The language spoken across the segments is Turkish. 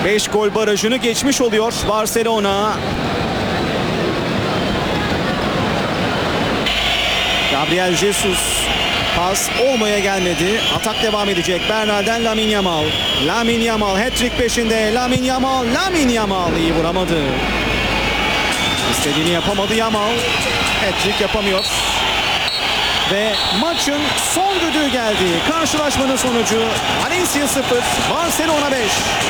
5 gol barajını geçmiş oluyor Barcelona. Gabriel Jesus. Pas olmaya gelmedi. Atak devam edecek. Bernal'den Lamine Yamal. Lamine Yamal hat-trick peşinde. Lamine Yamal iyi vuramadı. İstediğini yapamadı Yamal. Hat-trick yapamıyor. Ve maçın son düdüğü geldi. Karşılaşmanın sonucu Valencia 0, Barcelona 5.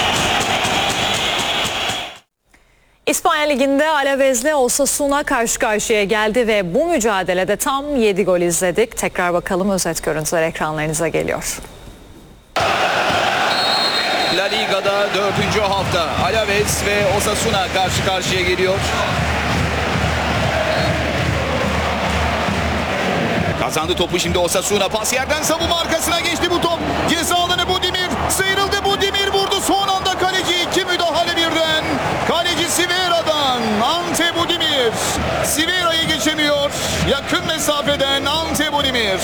İspanya Ligi'nde Alaves'le Osasuna karşı karşıya geldi ve bu mücadelede tam 7 gol izledik. Tekrar bakalım, özet görüntüler ekranlarınıza geliyor. La Liga'da 4. hafta Alaves ve Osasuna karşı karşıya geliyor. Kazandı topu şimdi Osasuna. Pas yerden savunma arkasına geçti bu top. Ceza alanı Budimir. Sıyrıldı Budimir, vurdu. Son anda kaleci, 2 müdahale birden. Kaleci Sivera'dan Ante Budimir. Sivera'yı geçemiyor. Yakın mesafeden Ante Budimir.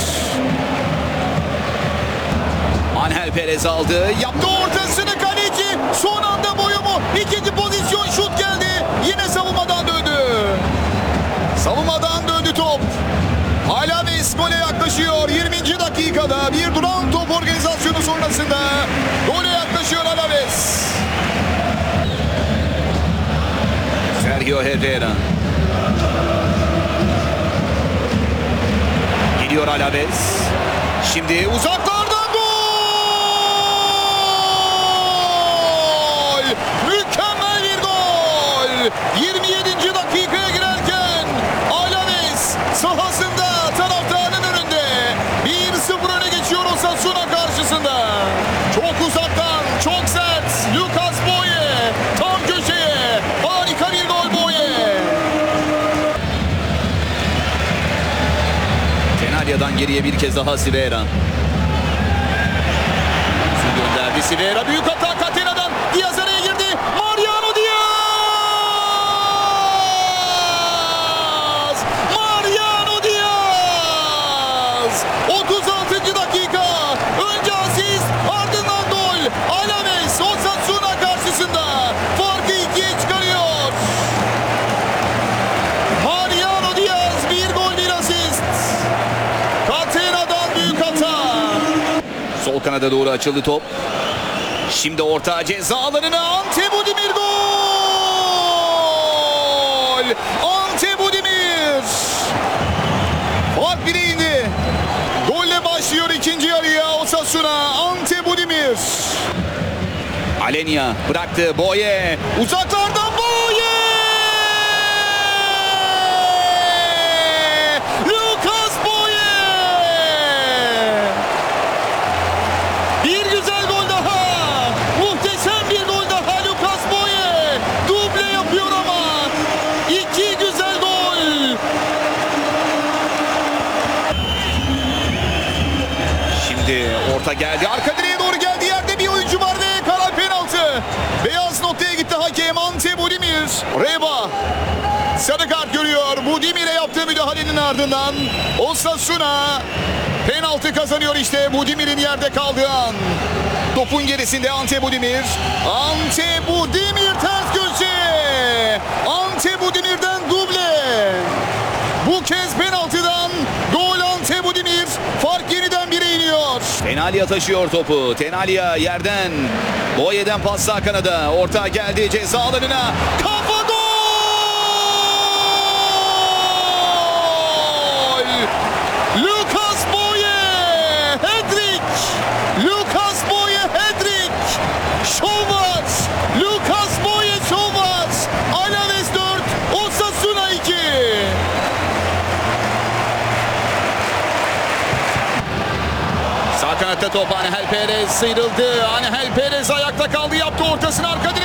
Angel Perez aldı. Yaptı ortasını kaleci. Son anda boyumu. İkinci pozisyon, şut geldi. Yine savunmadan döndü. Savunmadan döndü top. Alaves gole yaklaşıyor. 20. dakikada bir duran top organizasyonu sonrasında gole yaklaşıyor Alaves. Sergio Herrera. Gidiyor Alaves. Şimdi uzaklardan gol! Mükemmel bir gol! 27. dakikaya girerken Alaves sahasında taraftarın önünde 1-0 öne geçiyor Osasuna karşısında. Çok uzaktan, çok sert Lucas Boye tam köşeye. Harika bir gol Boye. Tenalya'dan geriye bir kez daha Sivera. Su gönderdi Sivera. Büyük hata Catena'dan. Diaz araya girdi. Mariano Diaz! Mariano Diaz! 36. dakika. Önce asist, ardından gol. Alaves Osasuna karşısında farkı 2'ye çıkarıyor. Mariano Diaz, bir gol bir asist. Catena'dan büyük hata. Sol kanada doğru açıldı top. Şimdi orta ceza alanına Ante Budimir gol! Ante Budimir! Fark 1'e indi. Golle başlıyor ikinci yarıya Osasuna. Ante Budimir. Alenya bıraktı Boye. Uzaklardan Boye! Lucas Boye! Bir güzel gol daha. Muhteşem bir gol daha Lucas Boye. Duble yapıyor ama. 2 güzel gol. Şimdi orta geldi. Arka direğe doğru geldi. Yerde bir oyuncu var ve karar penaltı. Beyaz noktaya gitti hakem Ante Budimir. Reba sarı kart görüyor. Budimir'e yaptığı müdahalenin ardından Osasuna penaltı kazanıyor işte Budimir'in yerde kaldığı an. Topun gerisinde Ante Budimir. Ante Budimir ters köşe. Ante Budimir'den duble. Bu kez penaltıdan gol Ante Budimir. Fark yeniden 1'e iniyor. Tenalya taşıyor topu. Tenalya yerden. Boye'den pas sağ kanada. Orta geldi ceza alanına. Kafa gol! Lucas Boye hat-trick. Lucas Boye hat-trick. Şov var. Lucas Boye şov var. Alaves 4, Osasuna 2. Sağ kanatta top Angel Perez sıyrıldı. Angel Perez ayakta kaldı, yaptı ortasını arka